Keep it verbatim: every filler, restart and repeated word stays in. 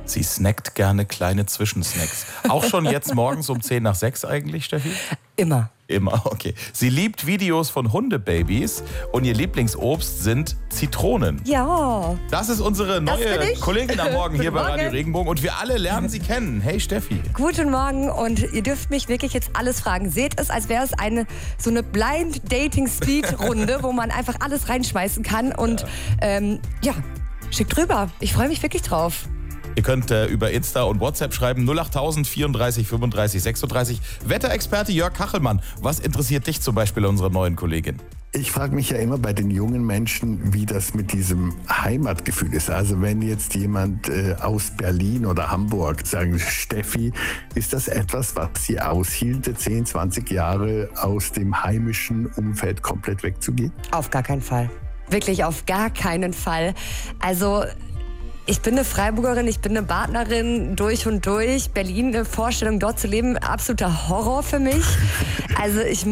Sie snackt gerne kleine Zwischensnacks. Auch schon jetzt morgens um zehn nach sechs eigentlich, Steffi? Immer. Immer, okay. Sie liebt Videos von Hundebabys und ihr Lieblingsobst sind Zitronen. Ja. Das ist unsere Das bin neue ich. Kollegin am Morgen hier Guten bei Morgen. Radio Regenbogen und wir alle lernen sie kennen. Hey Steffi. Guten Morgen und ihr dürft mich wirklich jetzt alles fragen. Seht es, als wäre es eine so eine Blind-Dating-Speed-Runde, wo man einfach alles reinschmeißen kann und ja, ähm, ja schickt rüber. Ich freue mich wirklich drauf. Ihr könnt äh, über Insta und WhatsApp schreiben null acht null null vierunddreißig fünfunddreißig sechsunddreißig. Wetterexperte Jörg Kachelmann, was interessiert dich zum Beispiel an unserer neuen Kollegin? Ich frage mich ja immer bei den jungen Menschen, wie das mit diesem Heimatgefühl ist. Also wenn jetzt jemand äh, aus Berlin oder Hamburg sagen, Steffi, ist das etwas, was sie aushielte, zehn, zwanzig Jahre aus dem heimischen Umfeld komplett wegzugehen? Auf gar keinen Fall. Wirklich auf gar keinen Fall. Also ich bin eine Freiburgerin, ich bin eine Badnerin durch und durch. Berlin, eine Vorstellung, dort zu leben, absoluter Horror für mich. Also ich